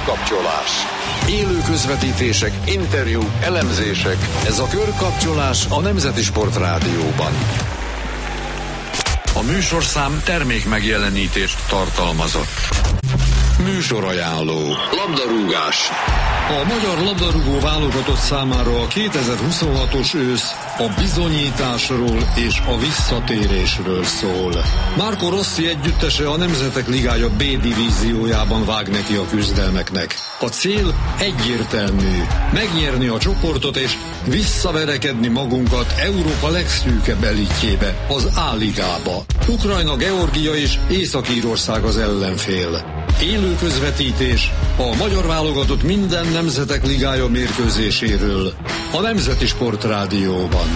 Körkapcsolás. Élő közvetítések, interjúk, elemzések. Ez a Körkapcsolás a Nemzeti Sport Rádióban. A műsorszám termék megjelenítést tartalmazott. Műsorajánló. Labdarúgás. A magyar labdarúgó válogatott számára a 2026-os ősz a bizonyításról és a visszatérésről szól. Marco Rossi együttese a Nemzetek Ligája B divíziójában vág neki a küzdelmeknek. A cél egyértelmű: megnyerni a csoportot és visszaverekedni magunkat Európa legszűkebb elitjébe, az A-ligába. Ukrajna, Georgia és Észak-Írország az ellenfél. Élő közvetítés a magyar válogatott minden Nemzetek Ligája mérkőzéséről a Nemzeti Sport Rádióban.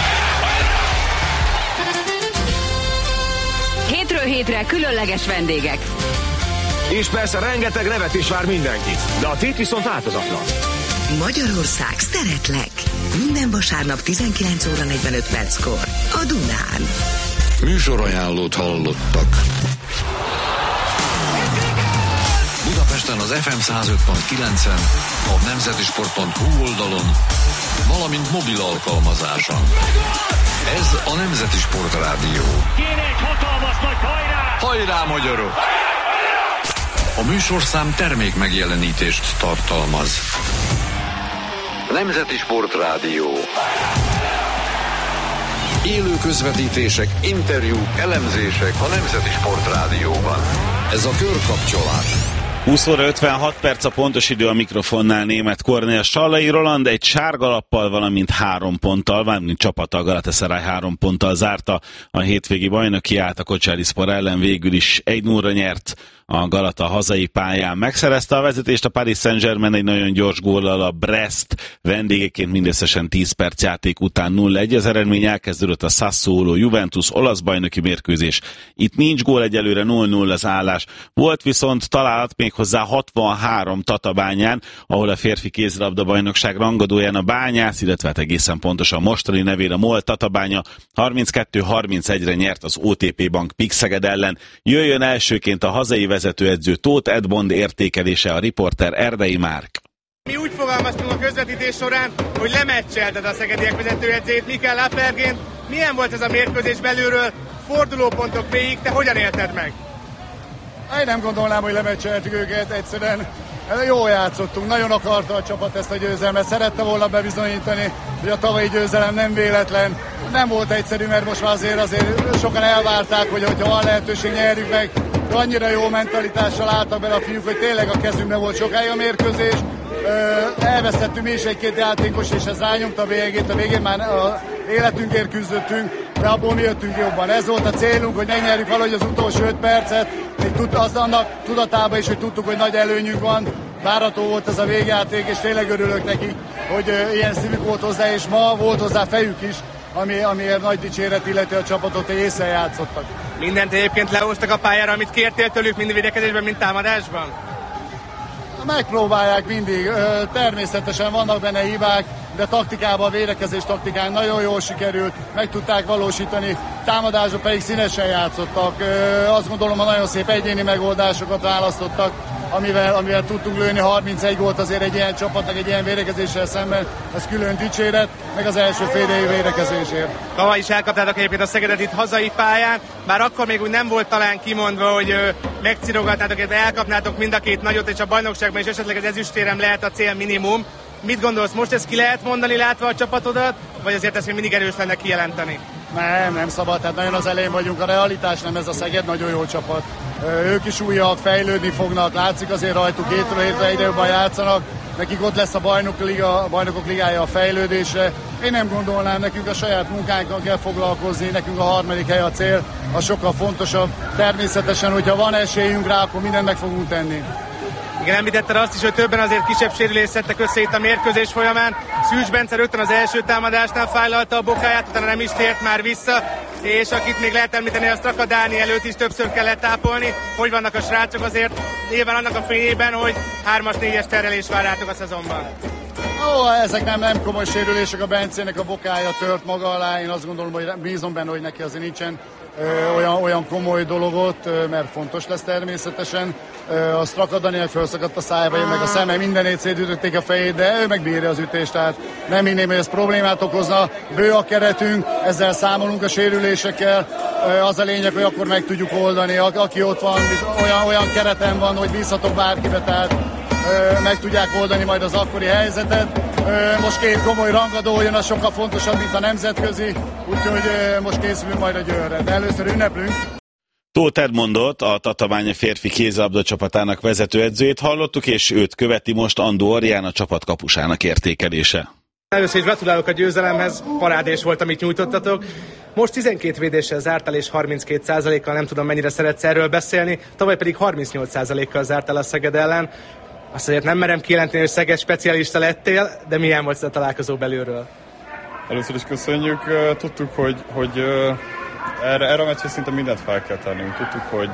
Hétről hétre különleges vendégek. És persze rengeteg nevet is vár mindenkit, de a tét viszont változatlan. Magyarország szeretlek. Minden vasárnap 19 óra 45 perckor a Dunán. Műsorajánlót hallottak. Budapesten az FM 105.9-en, a nemzetisport.hu oldalon, valamint mobil alkalmazáson. Ez a Nemzeti Sport Rádió. Kéne egy hatalmas nagy hajrá! Hajrá, magyarok! A műsorszám termék megjelenítést tartalmaz. Nemzeti Sport Rádió. Élő közvetítések, interjúk, elemzések a Nemzeti Sport Rádióban. Ez a Körkapcsolás. 20 óra 56 perc a pontos idő, a mikrofonnál Németh Kornél. Sallai Roland egy sárga lappal, valamint 3 ponttal, valamint csapata a Galatasaray 3 ponttal zárta a hétvégi bajnokiát. A Kocserispor ellen végül is 1-0-ra nyert a Galata hazai pályán. Megszerezte a vezetést a Paris Saint-Germain egy nagyon gyors góllal, a Brest vendégeként mindösszesen 10 perc játék után 0-1. Az eredmény elkezdődött a Sassuolo Juventus olasz bajnoki mérkőzés. Itt nincs gól, egyelőre 0-0 az állás. Volt viszont találat méghozzá 63 Tatabányán, ahol a férfi kézilabda bajnokság rangadóján a Bányász, illetve egészen pontosan mostani nevére a MOL Tatabánya 32-31-re nyert az OTP Bank Pixeged ellen. Jöjjön elsőként a hazai vezetőedző Tóth Edmond értékelése, a riporter Erdei Márk. Mi úgy fogalmaztunk a közvetítés során, hogy lemeccselted a szegediek vezetőedzőjét, Mikel Lapergént. Milyen volt ez a mérkőzés belülről, fordulópontok végig, te hogyan élted meg? Én nem gondolnám, hogy lemeccseltük őket, egyszerűen jól játszottunk, nagyon akarta a csapat ezt a győzelmet, szerette volna bebizonyítani, hogy a tavalyi győzelem nem véletlen. Nem volt egyszerű, mert most már azért sokan elvárták, hogy ha van lehetőség, nyerjük meg. De annyira jó mentalitással álltak bele a fiúk, hogy tényleg a kezünkben volt sokáig a mérkőzés. Elvesztettünk mi is egy-két játékos, és ez rányomta a végét. A végén már életünkért küzdöttünk, de abból mi jöttünk jobban. Ez volt a célunk, hogy megnyerjük valahogy az utolsó 5 percet, az annak tudatában is, hogy tudtuk, hogy nagy előnyünk van. Várható volt ez a végjáték, és tényleg örülök neki, hogy ilyen szívük volt hozzá, és ma volt hozzá fejük is, amiért nagy dicséret illeti a csapatot, hogy észre játszottak. Mindent egyébként lehoztak a pályára, amit kértél tőlük, mind védekezésben, mind támadásban? Megpróbálják mindig, természetesen vannak benne hibák, de taktikában, a védekezés taktikán nagyon jól sikerült, meg tudták valósítani, támadásban pedig színesen játszottak. Azt gondolom, hogy nagyon szép egyéni megoldásokat választottak, amivel tudtunk lőni. 31 gólt azért egy ilyen csapatnak, egy ilyen védekezéssel szemben, ez külön dicséret, meg az első fél védekezésért. Tavaly is elkaptátok egyébként a Szegedet itt hazai pályán, bár akkor még úgy nem volt talán kimondva, hogy megcirogatnátok, illetve elkapnátok mind a két nagyot, és a bajnokságban is esetleg az ezüstérem lehet a cél minimum. Mit gondolsz, most ezt ki lehet mondani látva a csapatodat, vagy azért ezt még mindig erős lenne kijelenteni? Nem szabad, tehát nagyon az elején vagyunk, a realitás nem ez a Szeged, nagyon jó csapat. Ők is újak, fejlődni fognak, látszik azért rajtuk, hétről hétre egyre jobban játszanak, nekik ott lesz a bajnokok ligája a fejlődésre. Én nem gondolnám, nekünk a saját munkánkkal kell foglalkozni, nekünk a harmadik hely a cél, az sokkal fontosabb. Természetesen, hogyha van esélyünk rá, akkor mindent meg fogunk tenni. Igen, említetted azt is, hogy többen azért kisebb sérülést szedtek össze itt a mérkőzés folyamán. Szűcs Bence rögtön az első támadásnál fájlalta a bokáját, utána nem is tért már vissza, és akit még lehet említeni, a Straka Dáni előtt is többször kellett tápolni. Hogy vannak a srácok azért nyilván annak a fényében, hogy 3-as, 4-es terelés vár rátok a szezonban? Ezek nem komoly sérülések, a Bencének a bokája tört maga alá, én azt gondolom, hogy bízom benne, hogy neki azért nincsen olyan komoly dologot, mert fontos lesz természetesen. A Straka Daniel felszakadt a szájába, meg a szeme, mindenét szétütötték a fejét, de ő megbírja az ütést, tehát nem hinném, hogy ez problémát okozna. Bő a keretünk, ezzel számolunk a sérülésekkel. Az a lényeg, hogy akkor meg tudjuk oldani. Aki ott van, olyan kereten van, hogy bízhatok bárkibe, tehát meg tudják oldani majd az akkori helyzetet. Most két komoly rangadó jön, az sokkal fontosabb, mint a nemzetközi, úgyhogy most készülünk majd a Győrre, de először ünneplünk. Tóth Edmondot, a Tatabánya férfi kézilabda csapatának vezetőedzőjét hallottuk, és őt követi most Andó Orján, a csapat kapusának értékelése. Először is gratulálok a győzelemhez, parádés volt, amit nyújtottatok. Most 12 védéssel zártál és 32%-kal, nem tudom mennyire szeretsz erről beszélni, tavaly pedig 38%-kal zártál a Szeged ellen. Azt azért nem merem kijelenteni, hogy Szeged specialista lettél, de milyen volt ez a találkozó belülről? Először is köszönjük, tudtuk, hogy erre a meccsre szinte mindent fel kell tennünk. Tudtuk, hogy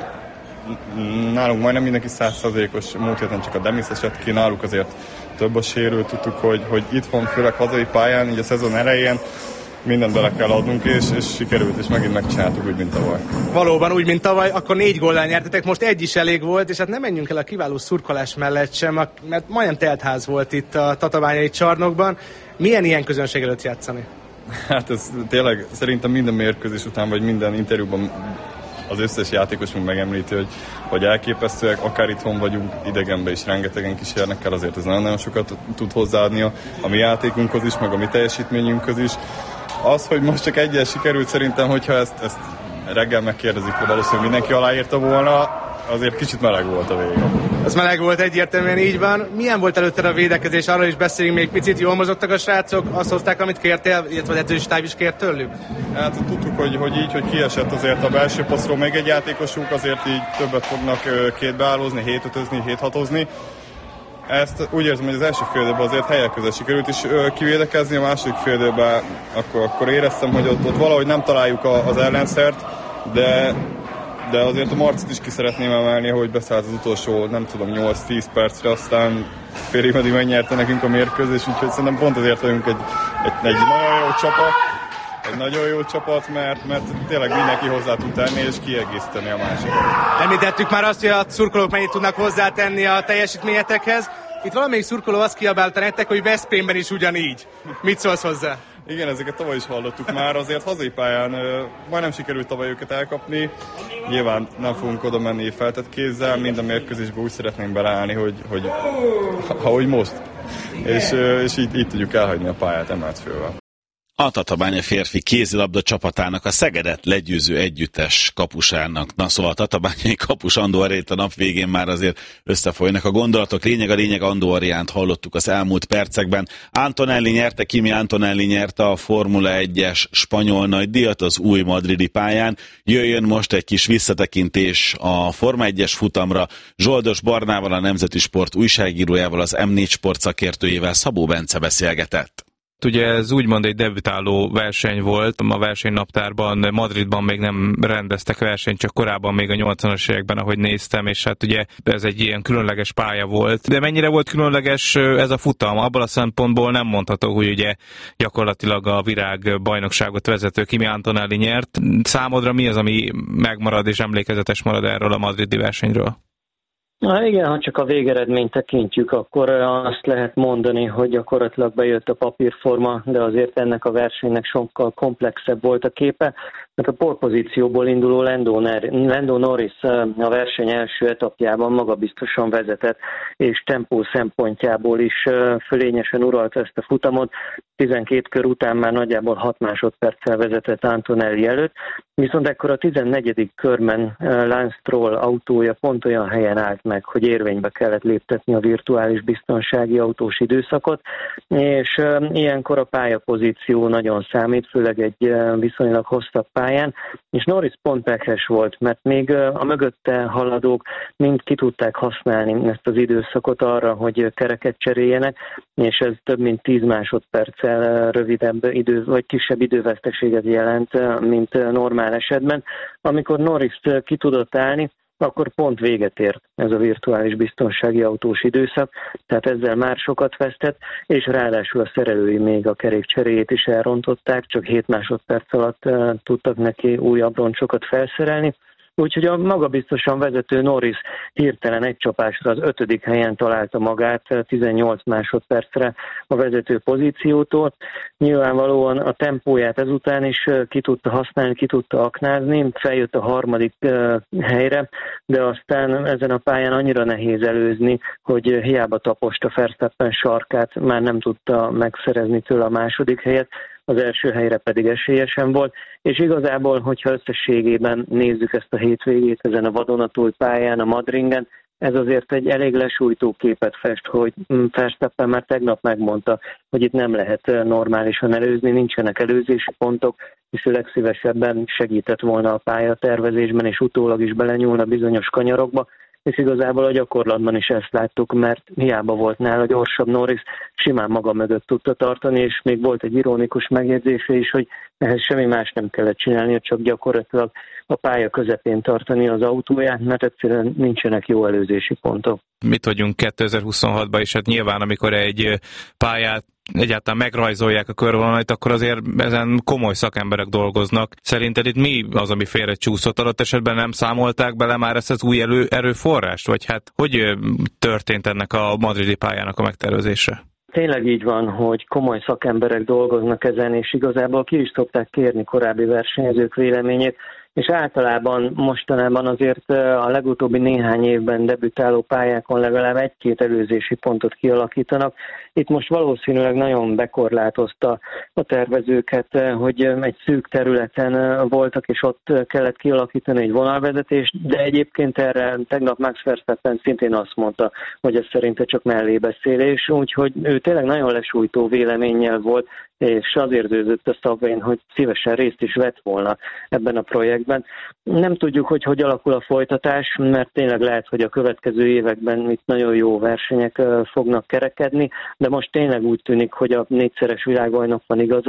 nálunk majdnem mindenki 100%-os, múlt héten csak a Demis esett ki, náluk azért több a sérült. Tudtuk, hogy itthon, főleg hazai pályán, így a szezon elején mindent bele kell adnunk, és sikerült, és megint megcsináltuk úgy, mint tavaly. Valóban úgy, mint tavaly, akkor 4 góllal nyertetek, most egy is elég volt, és hát nem menjünk el a kiváló szurkolás mellett sem, mert majdnem teltház volt itt a tatabányai csarnokban. Milyen ilyen közönség előtt játszani? Hát ez tényleg szerintem minden mérkőzés után, vagy minden interjúban az összes játékosunk megemlíti, hogy elképesztőek, akár itthon vagyunk, idegenben is rengetegen kísérnek el, azért ez nagyon-nagyon sokat tud hozzáadni a mi játékunkhoz is, meg a mi teljesítményünkhöz is. Az, hogy most csak egyen sikerült, szerintem, hogyha ezt reggel megkérdezik, valószínűleg mindenki aláírta volna, azért kicsit meleg volt a vége. Ez meleg volt, egyértelműen így van. Milyen volt előtte a védekezés? Arról is beszéljünk még picit, jól mozogtak a srácok, azt hozták, amit kértél, illetve az edzőstáb is kért tőlük? Hát tudtuk, hogy kiesett azért a belső posztról még egy játékosunk, azért így többet fognak kétbeállózni, 7-5-özni, 7-6-ozni. Ezt úgy érzem, hogy az első féldőben azért helyek között sikerült is kivédekezni, a második féldőben akkor éreztem, hogy ott valahogy nem találjuk az ellenszert, de azért a Marcit is ki szeretném emelni, hogy beszállt az utolsó, nem tudom, 8-10 percre, aztán félig meddig megnyerte nekünk a mérkőzés, úgyhogy szerintem pont azért vagyunk egy nagyon jó csapat, mert tényleg mindenki hozzá tud tenni és kiegészíteni a másikat. Említettük már azt, hogy a szurkolók mennyit tudnak hozzátenni a teljesítményetekhez. Itt valamelyik szurkoló azt kiabálta nektek, hogy Veszprémben is ugyanígy. Mit szólsz hozzá? Igen, ezeket tavaly is hallottuk már, azért hazai pályán majdnem sikerült tavaly őket elkapni. Nyilván nem fogunk oda menni feltett kézzel, minden mérkőzésben úgy szeretnénk beleállni, hogy ahogy most. És így tudjuk elhagyni a pályát emelt fővel. A Tatabánya férfi kézilabda csapatának, a Szegedet legyőző együttes kapusának, szóval a tatabányai kapus Andó Orján, a nap végén már azért összefolynak a gondolatok. A lényeg Andó Orjánt hallottuk az elmúlt percekben. Antonelli nyerte, Kimi Antonelli nyerte a Formula 1-es spanyol nagydíjat az új madridi pályán. Jöjjön most egy kis visszatekintés a Forma 1-es futamra. Zsoldos Barnával, a Nemzeti Sport újságírójával, az M4 Sport szakértőjével Szabó Bence beszélgetett. Ugye ez úgymond egy debütáló verseny volt, a versenynaptárban Madridban még nem rendeztek versenyt, csak korábban még a 80-as években, ahogy néztem, és hát ugye ez egy ilyen különleges pálya volt. De mennyire volt különleges ez a futam? Abban a szempontból nem mondható, hogy ugye gyakorlatilag a virág bajnokságot vezető Kimi Antonelli nyert. Számodra mi az, ami megmarad és emlékezetes marad erről a madridi versenyről? Na igen, ha csak a végeredményt tekintjük, akkor azt lehet mondani, hogy gyakorlatilag bejött a papírforma, de azért ennek a versenynek sokkal komplexebb volt a képe, mert a pole-pozícióból induló Lando Norris a verseny első etapjában magabiztosan vezetett, és tempó szempontjából is fölényesen uralta ezt a futamot. 12 kör után már nagyjából 6 másodperccel vezetett Antonelli előtt, viszont ekkor a 14. körben Lance Stroll autója pont olyan helyen állt meg, hogy érvénybe kellett léptetni a virtuális biztonsági autós időszakot, és ilyenkor a pályapozíció nagyon számít, főleg egy viszonylag hosszabb pályán, és Norris pont pekhes volt, mert még a mögötte haladók mind ki tudták használni ezt az időszakot arra, hogy kereket cseréljenek, és ez több mint 10 másodperccel rövidebb idő, vagy kisebb időveszteséget jelent, mint normál esetben. Amikor Norris ki tudott állni, akkor pont véget ért ez a virtuális biztonsági autós időszak, tehát ezzel már sokat vesztett, és ráadásul a szerelői még a kerékcseréjét is elrontották, csak 7 másodperc alatt tudtak neki új abroncsokat felszerelni. Úgyhogy a magabiztosan vezető Norris hirtelen egy csapásra az 5. helyen találta magát 18 másodpercre a vezető pozíciótól. Nyilvánvalóan a tempóját ezután is ki tudta használni, ki tudta aknázni, feljött a 3. helyre, de aztán ezen a pályán annyira nehéz előzni, hogy hiába taposta Verstappen sarkát, már nem tudta megszerezni tőle a 2. helyet. Az 1. helyre pedig esélyesen volt, és igazából, hogyha összességében nézzük ezt a hétvégét ezen a vadonatúj pályán, a Madringen, ez azért egy elég lesújtó képet fest, hogy Verstappen már tegnap megmondta, hogy itt nem lehet normálisan előzni, nincsenek előzési pontok, és ő legszívesebben segített volna a pályatervezésben, és utólag is belenyúlna bizonyos kanyarokba, és igazából a gyakorlatban is ezt láttuk, mert hiába volt nála gyorsabb Norris, simán maga mögött tudta tartani, és még volt egy ironikus megjegyzése is, hogy ehhez semmi más nem kellett csinálnia, csak gyakorlatilag a pálya közepén tartani az autóját, mert egyszerűen nincsenek jó előzési pontok. Mit vagyunk 2026-ban, és hát nyilván, amikor egy pályát egyáltalán megrajzolják a körvonalat, akkor azért ezen komoly szakemberek dolgoznak. Szerinted itt mi az, ami félrecsúszott? Adott esetben nem számolták bele már ezt az új erőforrást? Vagy hát hogy történt ennek a madridi pályának a megtervezése? Tényleg így van, hogy komoly szakemberek dolgoznak ezen, és igazából ki is szokták kérni korábbi versenyzők véleményét, és általában mostanában azért a legutóbbi néhány évben debütáló pályákon legalább 1-2 előzési pontot kialakítanak. Itt most valószínűleg nagyon bekorlátozta a tervezőket, hogy egy szűk területen voltak, és ott kellett kialakítani egy vonalvezetést, de egyébként erre tegnap Max Verstappen szintén azt mondta, hogy ez szerinte csak mellébeszélés, úgyhogy ő tényleg nagyon lesújtó véleménnyel volt, és az érződött a szabvén, hogy szívesen részt is vett volna ebben a projektben. Nem tudjuk, hogy alakul a folytatás, mert tényleg lehet, hogy a következő években itt nagyon jó versenyek fognak kerekedni, de most tényleg úgy tűnik, hogy a 4-szeres világbajnok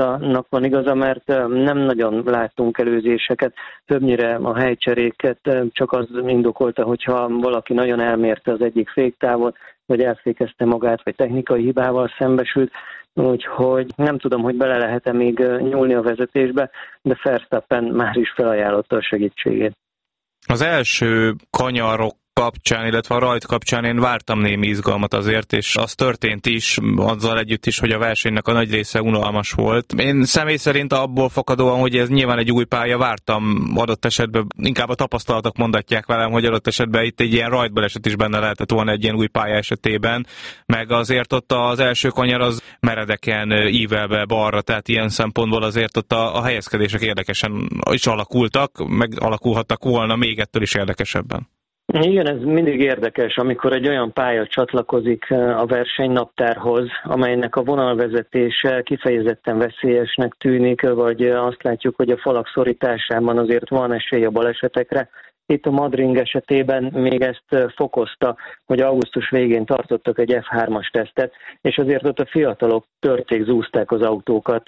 van igaza, mert nem nagyon láttunk előzéseket, többnyire a helycseréket csak az indokolta, hogyha valaki nagyon elmérte az egyik féktávot, vagy elfékezte magát, vagy technikai hibával szembesült. Úgyhogy nem tudom, hogy bele lehet-e még nyúlni a vezetésbe, de Verstappen már is felajánlotta a segítségét. Az első kanyarok kapcsán, illetve a rajt kapcsán én vártam némi izgalmat azért, és az történt is, azzal együtt is, hogy a versenynek a nagy része unalmas volt. Én személy szerint abból fakadóan, hogy ez nyilván egy új pálya, vártam adott esetben, inkább a tapasztalatok mondatják velem, hogy adott esetben itt egy ilyen rajtbaleset is benne lehetett volna egy ilyen új pálya esetében, meg azért ott az első kanyar az meredeken ívelve balra, tehát ilyen szempontból azért ott a helyezkedések érdekesen is alakultak, meg alakulhattak volna még ettől is érdekesebben. Igen, ez mindig érdekes, amikor egy olyan pálya csatlakozik a versenynaptárhoz, amelynek a vonalvezetése kifejezetten veszélyesnek tűnik, vagy azt látjuk, hogy a falak szorításában azért van esély a balesetekre. Itt a Madring esetében még ezt fokozta, hogy augusztus végén tartottak egy F3-as tesztet, és azért ott a fiatalok törték, zúzták az autókat.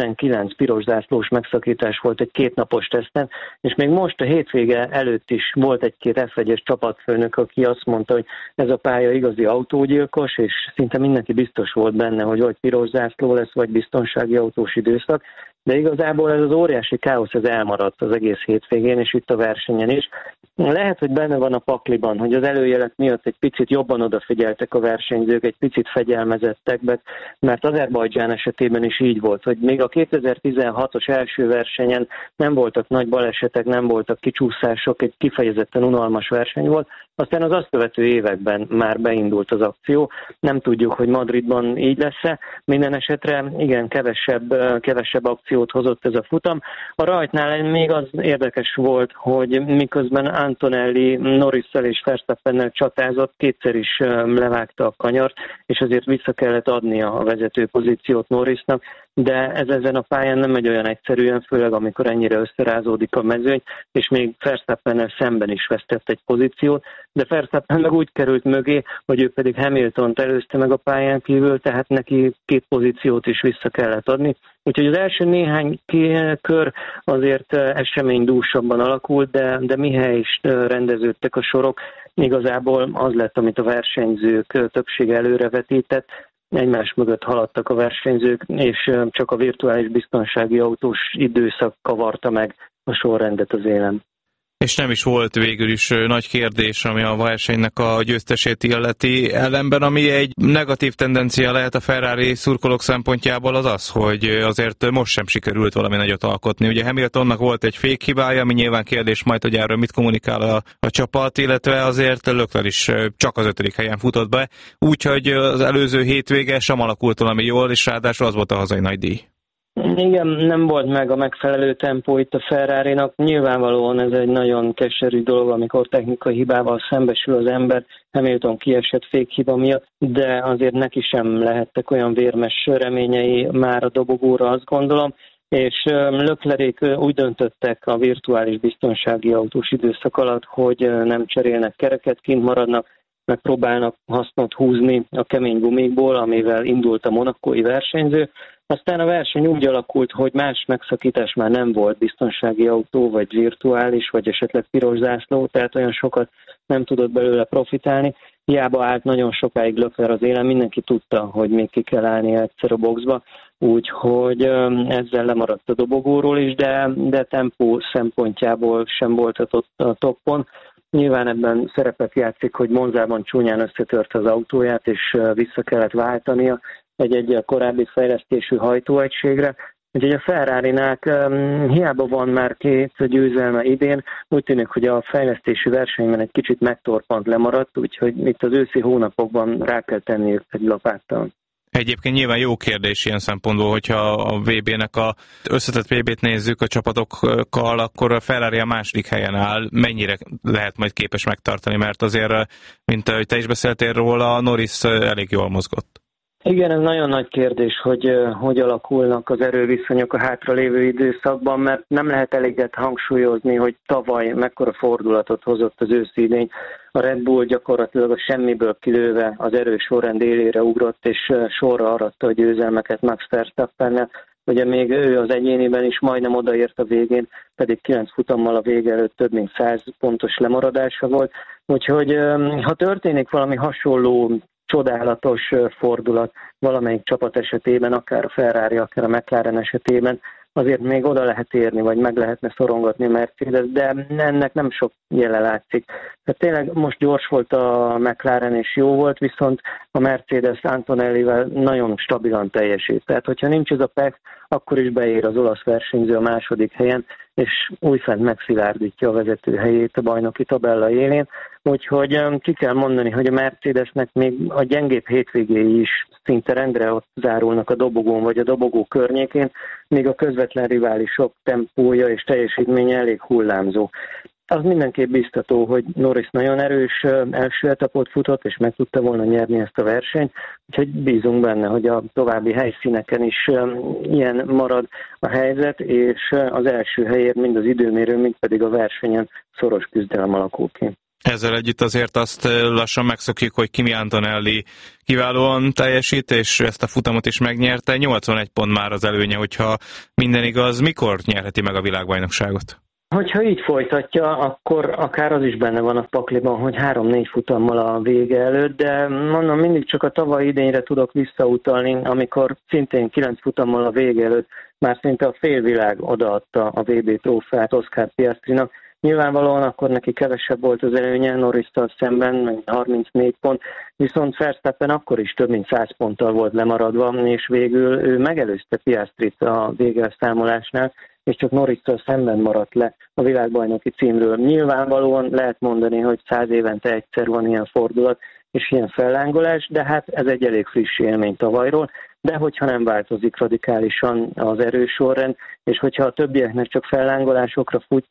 19 piros zászlós megszakítás volt egy 2 napos teszten, és még most a hétvége előtt is volt egy-két F1-es csapatfőnök, aki azt mondta, hogy ez a pálya igazi autógyilkos, és szinte mindenki biztos volt benne, hogy vagy piros zászló lesz, vagy biztonsági autós időszak. De igazából ez az óriási káosz ez elmaradt az egész hétvégén, és itt a versenyen is. Lehet, hogy benne van a pakliban, hogy az előjelek miatt egy picit jobban odafigyeltek a versenyzők, egy picit fegyelmezettek, mert Azerbajdzsán esetében is így volt, hogy még a 2016-os első versenyen nem voltak nagy balesetek, nem voltak kicsúszások, egy kifejezetten unalmas verseny volt, aztán az azt követő években már beindult az akció. Nem tudjuk, hogy Madridban így lesz-e. Minden esetre igen, kevesebb akciót hozott ez a futam. A rajtnál még az érdekes volt, hogy miközben Antonelli Norrissal és Verstappennel csatázott, 2-szer is levágta a kanyart, és azért vissza kellett adnia a vezető pozíciót Norrisnak. de ez ezen a pályán nem megy olyan egyszerűen, főleg amikor ennyire összerázódik a mezőny, és még Verstappennel szemben is vesztett egy pozíciót, de Verstappen meg úgy került mögé, hogy ő pedig Hamiltont előzte meg a pályán kívül, tehát neki 2 pozíciót is vissza kellett adni. Úgyhogy az első néhány kör azért eseménydúsabban alakult, de mihely is rendeződtek a sorok, igazából az lett, amit a versenyzők többsége előrevetített, egymás mögött haladtak a versenyzők, és csak a virtuális biztonsági autós időszak kavarta meg a sorrendet az élen. És nem is volt végül is nagy kérdés, ami a versenynek a győztesét illeti. Ellenben, ami egy negatív tendencia lehet a Ferrari szurkolók szempontjából, az az, hogy azért most sem sikerült valami nagyot alkotni. Ugye Hamiltonnak volt egy fékhibája, ami nyilván kérdés majd, hogy erről mit kommunikál a csapat, illetve azért Leclerc is csak az 5. helyen futott be, úgyhogy az előző hétvége sem alakult valami jól, és ráadásul az volt a hazai nagydíj. Igen, nem volt meg a megfelelő tempó itt a Ferrarinak. Nyilvánvalóan ez egy nagyon keserű dolog, amikor technikai hibával szembesül az ember. Hamilton kiesett fékhiba miatt, de azért neki sem lehettek olyan vérmes reményei már a dobogóra, azt gondolom. És Leclerc úgy döntöttek a virtuális biztonsági autós időszak alatt, hogy nem cserélnek kereket, kint maradnak, megpróbálnak hasznot húzni a kemény gumikból, amivel indult a monakói versenyző. Aztán a verseny úgy alakult, hogy más megszakítás már nem volt, biztonsági autó, vagy virtuális, vagy esetleg piros zászló, tehát olyan sokat nem tudott belőle profitálni. Hiába állt nagyon sokáig Leclerc az élen, mindenki tudta, hogy még ki kell állni egyszer a boxba, úgyhogy ezzel lemaradt a dobogóról is, de tempó szempontjából sem volt a toppon. Nyilván ebben szerepet játszik, hogy Monzában csúnyán összetört az autóját, és vissza kellett váltania egy korábbi fejlesztésű hajtóegységre. Úgyhogy a Ferrarinák hiába van már 2 győzelme idén, úgy tűnik, hogy a fejlesztési versenyben egy kicsit megtorpant, lemaradt, úgyhogy itt az őszi hónapokban rá kell tenniük egy lapáttal. Egyébként nyilván jó kérdés ilyen szempontból, hogyha a VB-nek az összetett VB-t nézzük a csapatokkal, akkor a Ferrari a 2. helyen áll. Mennyire lehet majd képes megtartani, mert azért, mint ahogy te is beszéltél róla, Norris elég jól mozgott. Igen, ez nagyon nagy kérdés, hogy alakulnak az erőviszonyok a hátralévő időszakban, mert nem lehet eléget hangsúlyozni, hogy tavaly mekkora fordulatot hozott az őszi idény. A Red Bull gyakorlatilag a semmiből kilőve az erősorrend élére ugrott, és sorra aratta a győzelmeket Max Verstappennel. Ugye még ő az egyéniben is majdnem odaért a végén, pedig 9 futammal a vége előtt több mint 100 pontos lemaradása volt. Úgyhogy ha történik valami hasonló csodálatos fordulat valamelyik csapat esetében, akár a Ferrari, akár a McLaren esetében, azért még oda lehet érni, vagy meg lehetne szorongatni a Mercedes, de ennek nem sok jele látszik. Tehát tényleg most gyors volt a McLaren és jó volt, viszont a Mercedes Antonellivel nagyon stabilan teljesít. Tehát, hogyha nincs ez a PEC, akkor is beér az olasz versenyző a 2. helyen, és újfent megszilárdítja a vezető helyét a bajnoki tabella élén. Úgyhogy ki kell mondani, hogy a Mercedesnek még a gyengébb hétvégéi is szinte rendre ott zárulnak a dobogón vagy a dobogó környékén, még a közvetlen riválisok tempója és teljesítménye elég hullámzó. Az mindenképp biztató, hogy Norris nagyon erős első etapot futott, és meg tudta volna nyerni ezt a versenyt, úgyhogy bízunk benne, hogy a további helyszíneken is ilyen marad a helyzet, és az első helyért mind az időmérő, mind pedig a versenyen szoros küzdelem alakul ki. Ezzel együtt azért azt lassan megszokjuk, hogy Kimi Antonelli kiválóan teljesít, és ezt a futamot is megnyerte. 81 pont már az előnye, hogyha minden igaz. Mikor nyerheti meg a világbajnokságot? Hogyha így folytatja, akkor akár az is benne van a pakliban, hogy 3-4 futammal a vége előtt, de mondom, mindig csak a tavalyi idényre tudok visszautalni, amikor szintén 9 futammal a vége előtt már szinte a félvilág odaadta a VB trófeát Oscar Piastrinak. Nyilvánvalóan akkor neki kevesebb volt az előnye, Norris-tal szemben 34 pont, viszont Verstappen akkor is több mint 100 ponttal volt lemaradva, és végül ő megelőzte Piastrit a végelszámolásnál, és csak Norris-tal szemben maradt le a világbajnoki címről. Nyilvánvalóan lehet mondani, hogy 100 évente egyszer van ilyen fordulat és ilyen fellángolás, de hát ez egy elég friss élmény tavalyról, de hogyha nem változik radikálisan az erősorrend, és hogyha a többieknek csak fellángolásokra futja,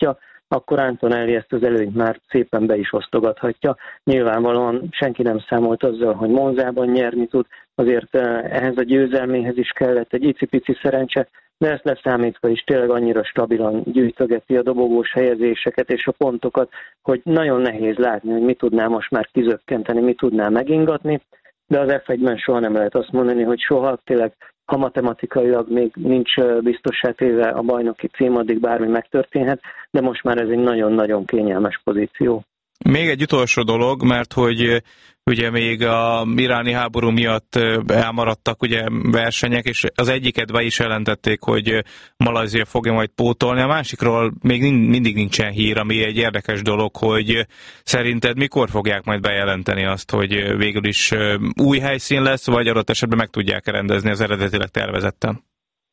akkor Antonelli ezt az előnyt már szépen be is osztogathatja. Nyilvánvalóan senki nem számolt azzal, hogy Monzában nyerni tud, azért ehhez a győzelméhez is kellett egy icipici szerencse, de ezt leszámítva is tényleg annyira stabilan gyűjtögeti a dobogós helyezéseket és a pontokat, hogy nagyon nehéz látni, hogy mi tudná most már kizökkenteni, mi tudná megingatni, de az F1-ben soha nem lehet azt mondani, hogy soha, tényleg ha matematikailag még nincs biztossá téve a bajnoki cím, addig bármi megtörténhet, de most már ez egy nagyon-nagyon kényelmes pozíció. Még egy utolsó dolog, mert hogy ugye még a iráni háború miatt elmaradtak ugye versenyek, és az egyiket be is jelentették, hogy Malajzia fogja majd pótolni, a másikról még mindig nincsen hír, ami egy érdekes dolog, hogy szerinted mikor fogják majd bejelenteni azt, hogy végül is új helyszín lesz, vagy adott esetben meg tudják rendezni az eredetileg tervezetten?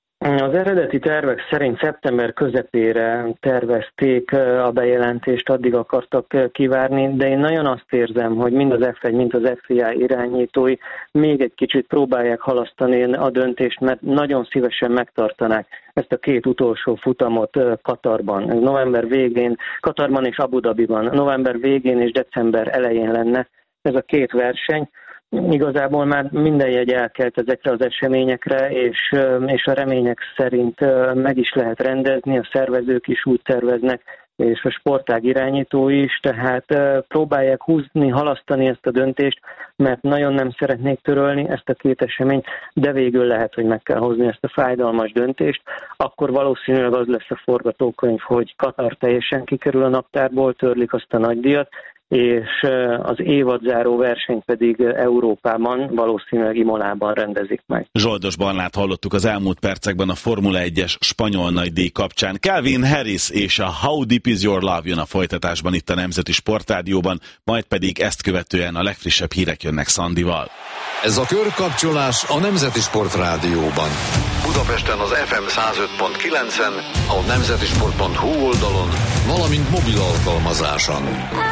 Az eredeti tervek szerint szeptember közepére tervezték a bejelentést, addig akartak kivárni, de én nagyon azt érzem, hogy mind az F1, mind az FIA irányítói még egy kicsit próbálják halasztani a döntést, mert nagyon szívesen megtartanák ezt a két utolsó futamot Katarban. November végén, Katarban és Abu Dhabiban, november végén és december elején lenne ez a két verseny. Igazából már minden jegy elkelt ezekre az eseményekre, és a remények szerint meg is lehet rendezni, a szervezők is úgy terveznek, és a sportág irányítói is, tehát próbálják húzni, halasztani ezt a döntést, mert nagyon nem szeretnék törölni ezt a két eseményt, de végül lehet, hogy meg kell hozni ezt a fájdalmas döntést. Akkor valószínűleg az lesz a forgatókönyv, hogy Katar teljesen kikerül a naptárból, törlik azt a nagydíjat, és az évadzáró verseny pedig Európában, valószínűleg Imolában rendezik meg. Zsoldos Barnát hallottuk az elmúlt percekben a Formula 1-es spanyol nagydíj kapcsán. Calvin Harris és a How Deep Is Your Love jön a folytatásban itt a Nemzeti Sportrádióban, majd pedig ezt követően a legfrissebb hírek jönnek Szandival. Ez a körkapcsolás a Nemzeti Sportrádióban. Budapesten az FM 105.9-en, a nemzetisport.hu oldalon, valamint mobil alkalmazáson.